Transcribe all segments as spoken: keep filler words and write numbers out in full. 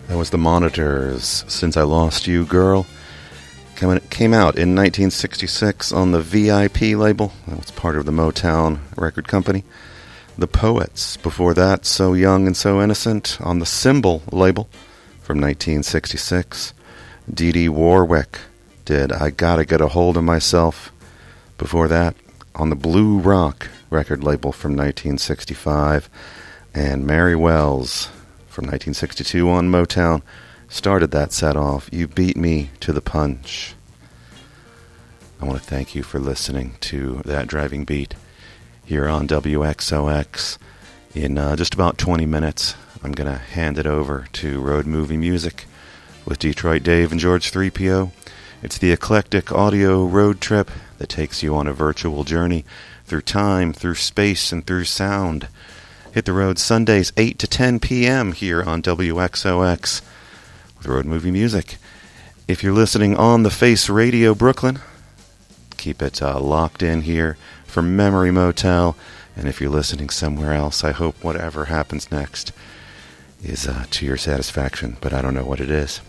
That was the Monitors, Since I Lost You, Girl. It came out in nineteen sixty-six on the V I P label. That was part of the Motown record company. The Poets, before that, So Young and So Innocent, on the Symbol label from nineteen sixty-six. Dee Dee Warwick did I Gotta Get a Hold of Myself. Before that, on the Blue Rock record label from nineteen sixty-five. And Mary Wells from nineteen sixty-two on Motown started that set off. You Beat Me to the Punch. I want to thank you for listening to That Driving Beat here on W X O X. In uh, just about twenty minutes, I'm going to hand it over to Road Movie Music with Detroit Dave and George three P O. It's the eclectic audio road trip that takes you on a virtual journey through time, through space, and through sound. Hit the road Sundays eight to ten p.m. here on W X O X with Road Movie Music. If you're listening on the Face Radio Brooklyn, keep it uh, locked in here for Memory Motel. And if you're listening somewhere else, I hope whatever happens next is uh, to your satisfaction, but I don't know what it is.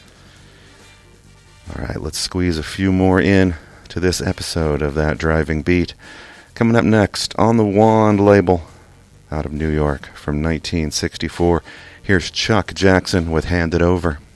All right, let's squeeze a few more in to this episode of That Driving Beat. Coming up next, on the Wand label, out of New York from nineteen sixty-four, here's Chuck Jackson with Hand It Over.